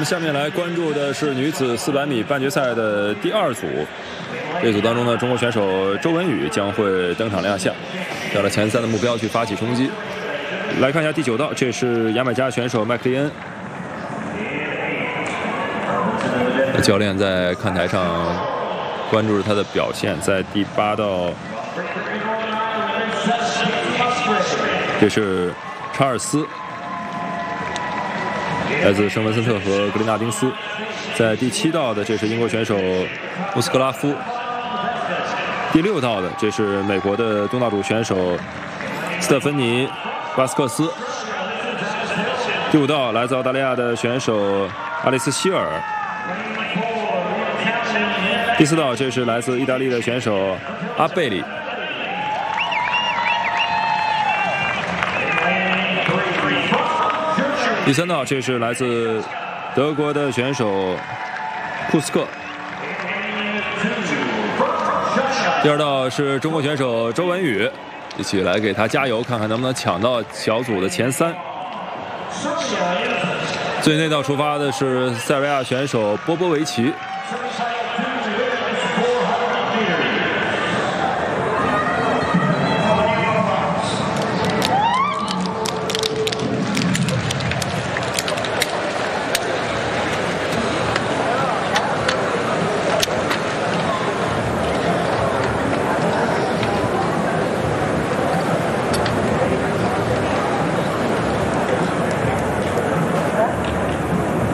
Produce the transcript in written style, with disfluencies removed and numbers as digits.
下面来关注的是女子400米半决赛的第2组。这组当中呢，中国选手周文宇将会登场亮相，向着前3的目标去发起冲击。来看一下第9道，这是牙买加选手麦克利恩。教练在看台上关注着他的表现，在第8道，这是查尔斯，来自圣文森特和格林纳丁斯。在第7道的，这是英国选手穆斯克拉夫。第6道的，这是美国的东道主选手斯特芬妮·巴斯克斯。第5道，来自澳大利亚的选手阿里斯希尔。第4道，这是来自意大利的选手阿贝里。第3道，这是来自德国的选手库斯克。第2道是中国选手周文宇，一起来给他加油，看看能不能抢到小组的前3。最内道出发的是塞尔维亚选手波波维奇。